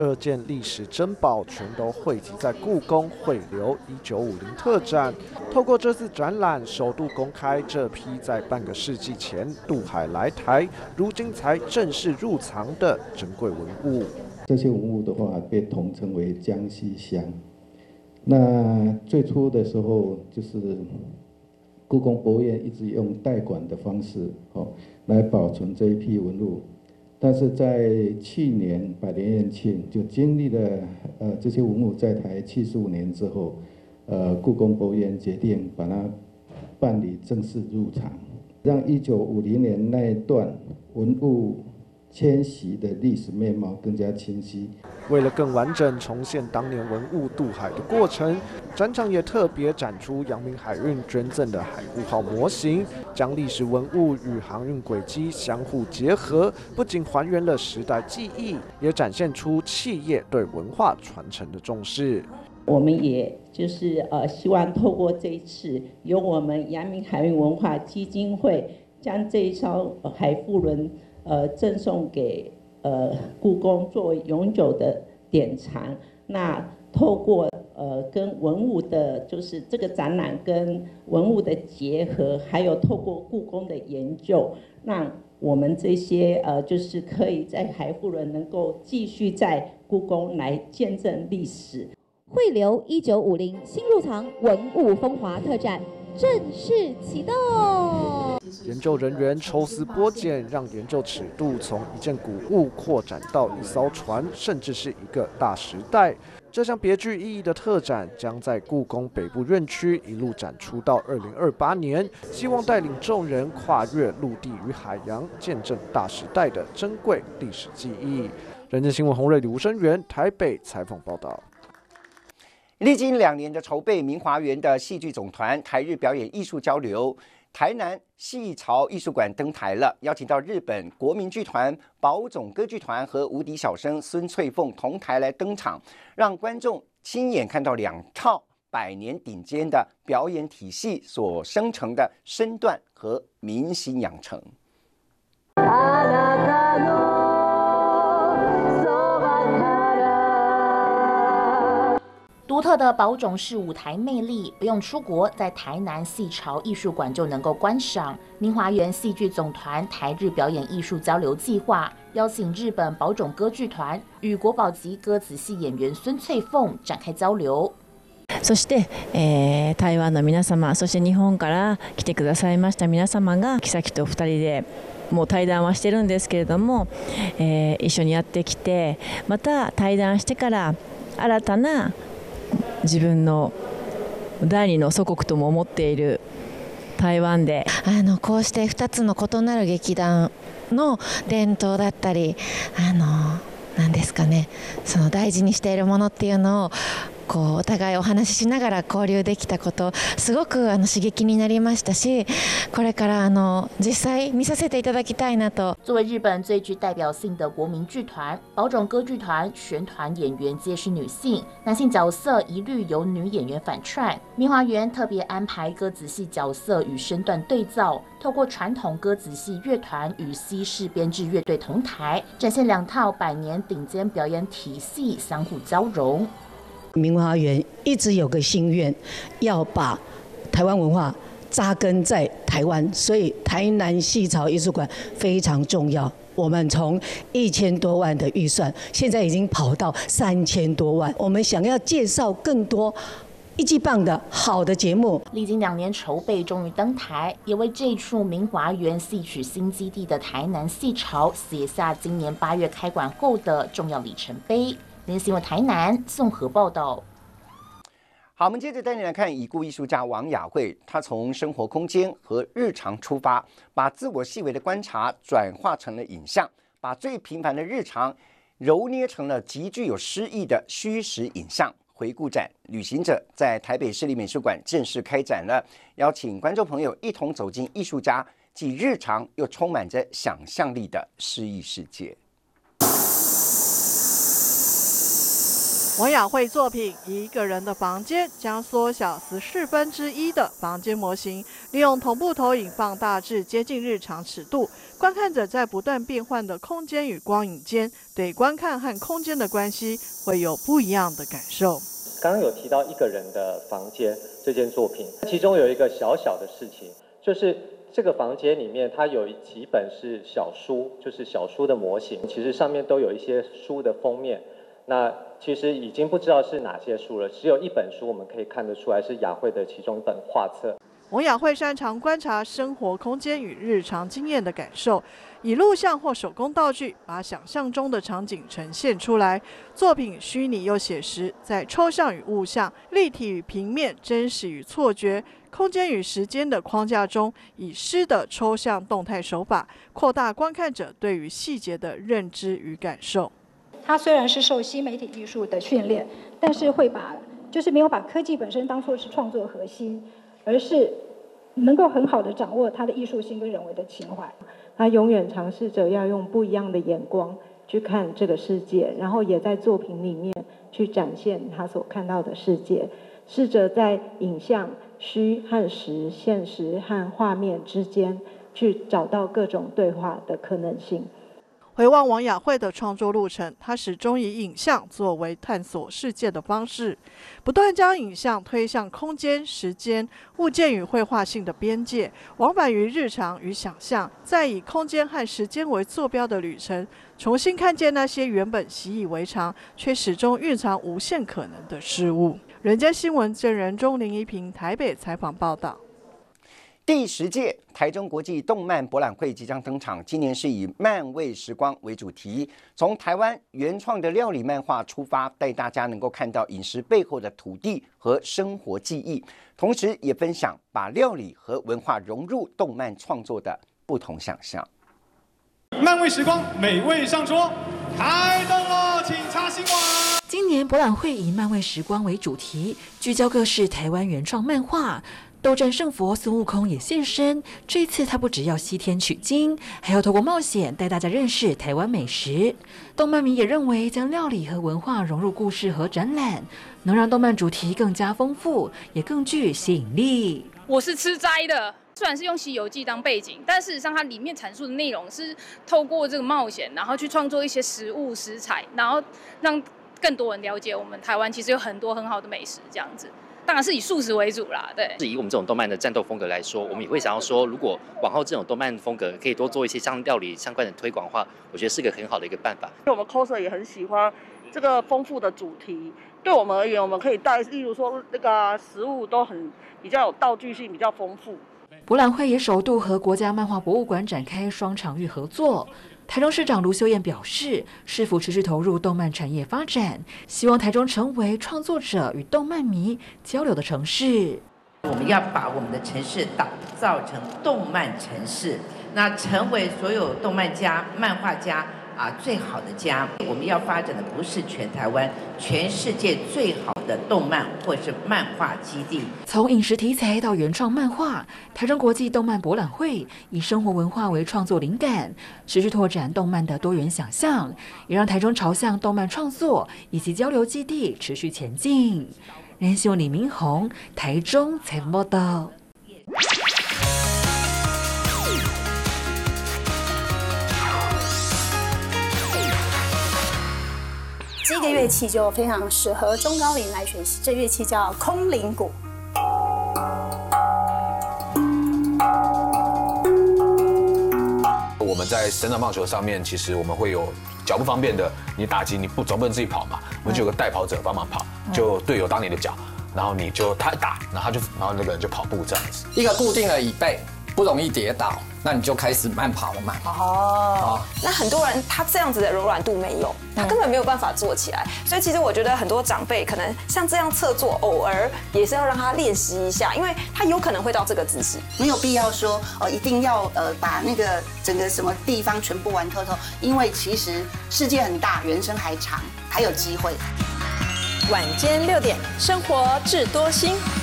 2件历史珍宝全都汇集在故宫汇流1950特展。透过这次展览，首度公开这批在半个世纪前渡海来台，如今才正式入藏的珍贵文物。 这些文物的话，被统称为江西香。那最初的时候，就是故宫博物院一直用代管的方式，来保存这一批文物。但是在去年100年宴庆，就经历了这些文物在台75年之后，故宫博物院决定把它办理正式入藏，让1950年那一段文物迁徙的历史面貌更加清晰。 为了更完整重现当年文物渡海的过程，展场也特别展出阳明海运捐赠的海护号模型，将历史文物与航运轨迹相互结合，不仅还原了时代记忆，也展现出企业对文化传承的重视。 我们也就是希望透过这一次，由我们阳明海运文化基金会将这一艘海富轮赠送给故宫作为永久的典藏。那透过跟文物的，就是这个展览跟文物的结合，还有透过故宫的研究，让我们这些就是可以在海富轮能够继续在故宫来见证历史。 汇流1950新入藏文物风华特展正式启动。 研究人员抽丝剥茧，让研究尺度从一件古物扩展到一艘船，甚至是一个大时代。这项别具意义的特展将在故宫北部院区一路展出到2028年，希望带领众人跨越陆地与海洋，见证大时代的珍贵历史记忆。人间新闻洪瑞、李吴声源台北采访报道。 历经2年的筹备，明华园的戏剧总团台日表演艺术交流，台南戏潮艺术馆登台了，邀请到日本国民剧团、宝冢歌剧团和无敌小生孙翠凤同台来登场，让观众亲眼看到2套100年顶尖的表演体系所生成的身段和民心养成。 独特的宝冢式舞台魅力，不用出国，在台南戏潮艺术馆就能够观赏。明华园戏剧总团台日表演艺术交流计划，邀请日本宝冢歌剧团与国宝级歌子戏演员孙翠凤展开交流。 そして、台湾の皆様、そして日本から来てくださいました皆様が、妃と2人でもう対談はしてるんですけれども、一緒にやってきて、また対談してから新たな自分の第二の祖国とも思っている台湾でこうして2つの異なる劇団の伝統だったり何ですかね、その大事にしているものっていうのをこうお互いお話ししながら交流できたこと、すごく刺激になりましたし、これから実際見させていただきたいなと。 作为日本最具代表性的国民剧团，宝冢歌剧团全团演员皆是女性，男性角色一律由女演员反串。明华园特别安排歌子戏角色与身段对造，透过传统歌子戏乐团与西式编制乐队同台，展现2套100年顶尖表演体系相互交融。 明华园一直有个心愿，要把台湾文化扎根在台湾，所以台南戏潮艺术馆非常重要。我们从1000多万的预算，现在已经跑到3000多万。我们想要介绍更多一级棒的好的节目。 历经2年筹备，终于登台，也为这处明华园戏曲新基地的台南戏潮写下今年8月开馆后的重要里程碑。联新闻台南综合报道。 好，我们接着带你来看已故艺术家王雅慧，她从生活空间和日常出发，把自我细微的观察转化成了影像，把最平凡的日常揉捏成了极具有诗意的虚实影像回顾展。旅行者在台北市立美术馆正式开展了，邀请观众朋友一同走进艺术家既日常又充满着想象力的诗意世界。 王雅慧作品《一个人的房间》将缩小14分之1的房间模型，利用同步投影放大至接近日常尺度， 观看者在不断变换的空间与光影间，对观看和空间的关系会有不一样的感受。 刚刚有提到一个人的房间这件作品，其中有一个小小的事情，就是这个房间里面它有几本是小书，就是小书的模型，其实上面都有一些书的封面。那其实已经不知道是哪些书了，只有一本书我们可以看得出来是雅慧的其中一本画册。 王雅慧擅长观察生活空间与日常经验的感受，以录像或手工道具把想象中的场景呈现出来。作品虚拟又写实，在抽象与物象、立体与平面、真实与错觉、空间与时间的框架中，以诗的抽象动态手法，扩大观看者对于细节的认知与感受。 他虽然是受新媒体艺术的训练，但是没有把科技本身当作是创作核心，而是能够很好的掌握他的艺术性跟人为的情怀。 他永远尝试着要用不一样的眼光去看这个世界，然后也在作品里面去展现他所看到的世界，试着在影像、虚和实、现实和画面之间去找到各种对话的可能性。 回望王雅慧的创作路程，她始终以影像作为探索世界的方式，不断将影像推向空间、时间、物件与绘画性的边界，往返于日常与想象，再以空间和时间为坐标的旅程，重新看见那些原本习以为常却始终蕴藏无限可能的事物。人间新闻郑仁忠、林怡平台北采访报道。 第10届台中国际动漫博览会即将登场，今年是以漫味时光为主题，从台湾原创的料理漫画出发，带大家能够看到饮食背后的土地和生活记忆，同时也分享把料理和文化融入动漫创作的不同想象。 漫味时光，美味上桌，开动了，请插新闻。 今年博览会以漫味时光为主题，聚焦各式台湾原创漫画。斗战胜佛孙悟空也现身，这次他不只要西天取经，还要透过冒险带大家认识台湾美食。动漫迷也认为，将料理和文化融入故事和展览，能让动漫主题更加丰富，也更具吸引力。 我是吃斋的，虽然是用《西游记》当背景，但事实上它里面阐述的内容是透过这个冒险，然后去创作一些食物食材，然后让更多人了解我们台湾其实有很多很好的美食这样子。当然是以素食为主啦，对。 以我们这种动漫的战斗风格来说，我们也会想要说，如果往后这种动漫风格可以多做一些像料理相关的推广的话，我觉得是个很好的一个办法。 我们 coser 也很喜欢这个丰富的主题，对我们而言，我们可以带，例如说那个食物都比较有道具性，比较丰富。 博览会也首度和国家漫画博物馆展开双场域合作。台中市长卢秀燕表示，市府持续投入动漫产业发展，希望台中成为创作者与动漫迷交流的城市。 我们要把我们的城市打造成动漫城市，那成为所有动漫家、漫画家最好的家。我们要发展的不是全台湾、全世界最好的动漫或是漫画基地。 从饮食题材到原创漫画，台中国际动漫博览会以生活文化为创作灵感，持续拓展动漫的多元想象，也让台中朝向动漫创作以及交流基地持续前进。人间新闻李明宏，台中采访报道。 这个乐器就非常适合中高龄来学习，这乐器叫空灵鼓。 我们在省长棒球上面，其实我们会有脚不方便的，你打击你总不能自己跑嘛，我们就有个代跑者帮忙跑，就队友当你的脚，然后他打，然后那个人就跑步这样子。 一个固定的椅背，不容易跌倒，那你就开始慢跑了嘛。 那很多人他这样子的柔软度没有，他根本没有办法做起来。所以其实我觉得很多长辈可能像这样侧坐，偶尔也是要让他练习一下，因为他有可能会到这个姿势。 没有必要说一定要把那个整个什么地方全部玩透透，因为其实世界很大，人生还长，还有机会。 晚间6点，生活智多星。